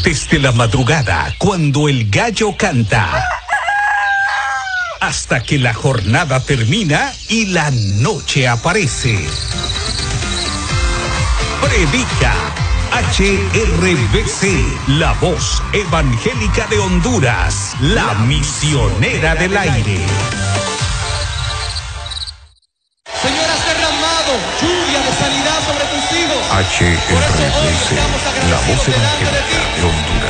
Desde la madrugada, cuando el gallo canta, hasta que la jornada termina y la noche aparece. Predica HRBC, la voz evangélica de Honduras, la misionera del aire. Señor, has derramado lluvia de sanidad sobre tus hijos. HRBC, la voz evangélica de Honduras.